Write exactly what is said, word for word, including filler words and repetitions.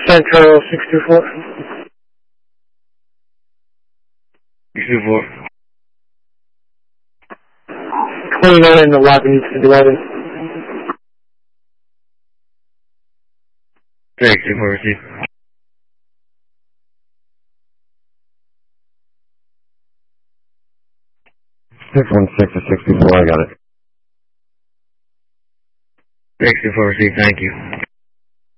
Central six two four. six two four. twenty-nine and eleven, eleven. six two four, receive. six one six to six two four, I got it. six two four, receive, thank you.